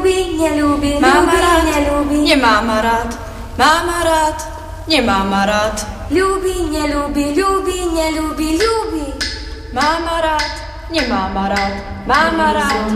Ľúbi, neľúbi, Mám ľúbi, rád, neľúbi. nemám rád. Mám rád, nemám rád. Ľúbi, neľúbi, ľúbi, neľúbi, ľúbi. Mám rád, nemám rád. Mám rád,